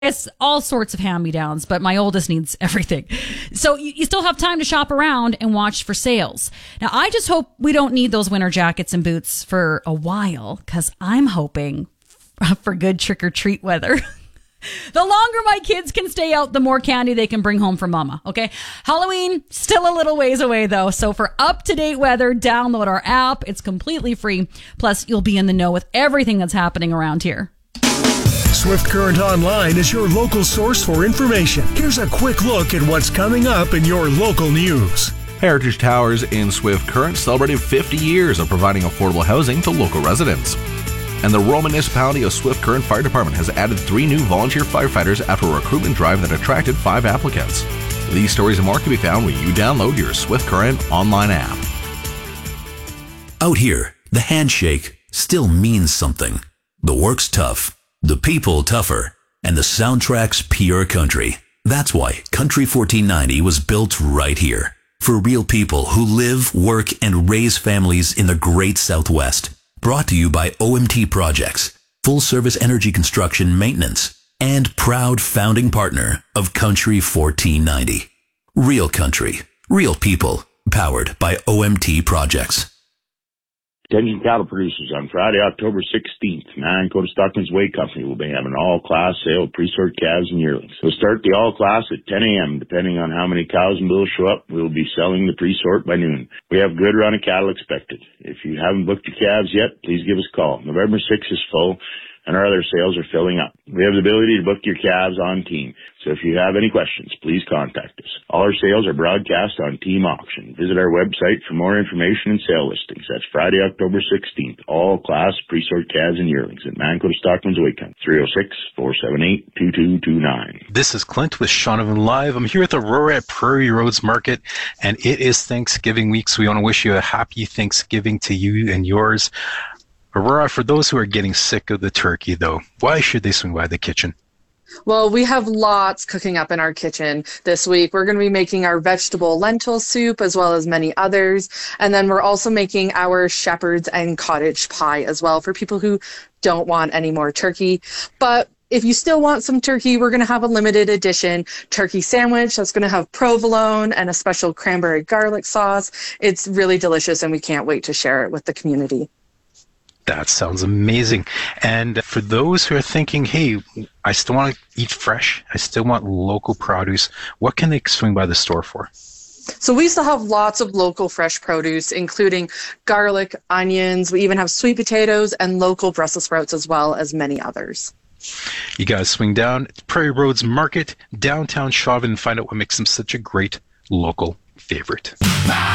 It's all sorts of hand-me-downs, but my oldest needs everything. So you still have time to shop around and watch for sales. Now, I just hope we don't need those winter jackets and boots for a while, because I'm hoping for good trick-or-treat weather. The longer my kids can stay out, the more candy they can bring home for mama, okay? Halloween, still a little ways away, though. So for up-to-date weather, download our app. It's completely free. Plus, you'll be in the know with everything that's happening around here. Swift Current Online is your local source for information. Here's a quick look at what's coming up in your local news. Heritage Towers in Swift Current celebrated 50 years of providing affordable housing to local residents. And the rural municipality of Swift Current Fire Department has added 3 new volunteer firefighters after a recruitment drive that attracted 5 applicants. These stories and more can be found when you download your Swift Current online app. Out here, the handshake still means something. The work's tough, the people tougher, and the soundtrack's pure country. That's why Country 1490 was built right here. For real people who live, work, and raise families in the great Southwest. Brought to you by OMT Projects, full-service energy construction maintenance, and proud founding partner of Country 1490. Real country, real people, powered by OMT Projects. Attention cattle producers, on Friday, October 16th, Mancoda Stockman's Way Company will be having an all-class sale of pre-sort calves and yearlings. We'll start the all-class at 10 a.m. Depending on how many cows and bulls show up, we'll be selling the pre-sort by noon. We have a good run of cattle expected. If you haven't booked your calves yet, please give us a call. November 6th is full, and our other sales are filling up. We have the ability to book your calves on Team, so if you have any questions, please contact us. All our sales are broadcast on Team Auction. Visit our website for more information and sale listings. That's Friday, October 16th. All class pre-sort calves and yearlings at Mancoda Stockman's Way Company, 306-478-2229. This is Clint with Shaunavon Live. I'm here at the Aurora at Prairie Roads Market, and it is Thanksgiving week, so we want to wish you a happy Thanksgiving to you and yours. Aurora, for those who are getting sick of the turkey, though, why should they swing by the kitchen? Well, we have lots cooking up in our kitchen this week. We're going to be making our vegetable lentil soup as well as many others. And then we're also making our shepherd's and cottage pie as well for people who don't want any more turkey. But if you still want some turkey, we're going to have a limited edition turkey sandwich that's going to have provolone and a special cranberry garlic sauce. It's really delicious, and we can't wait to share it with the community. That sounds amazing. And for those who are thinking, hey, I still want to eat fresh, I still want local produce, what can they swing by the store for? So we still have lots of local fresh produce, including garlic, onions. We even have sweet potatoes and local Brussels sprouts, as well as many others. You guys swing down at Prairie Roads Market, downtown Shaunavon, and find out what makes them such a great local favorite.